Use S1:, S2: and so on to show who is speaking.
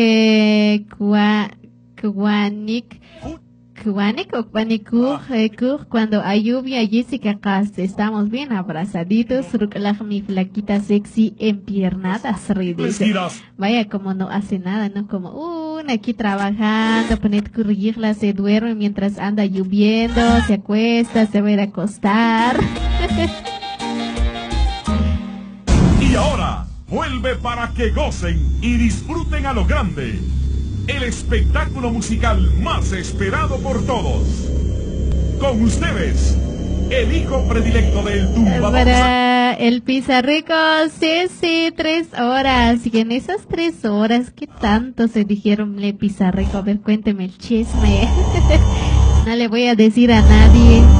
S1: Kuanik o Kuanikur, cuando hay lluvia, Jessica Cast, estamos bien abrazaditos, Ruclag, mi flaquita sexy, empiernadas, dice. Vaya, como no hace nada, ¿no? Como, aquí trabajando, poner currirla, se duerme mientras anda lloviendo, se acuesta, se va a ir a acostar.
S2: Y ahora, vuelve para que gocen y disfruten a lo grande. El espectáculo musical más esperado por todos. Con ustedes, el hijo predilecto del tumbador.
S1: Para el Pizarrico, sí, 3 horas. Y en esas 3 horas, ¿qué tanto se dijeron le Pizarrico? A ver, cuénteme el chisme. No le voy a decir a nadie.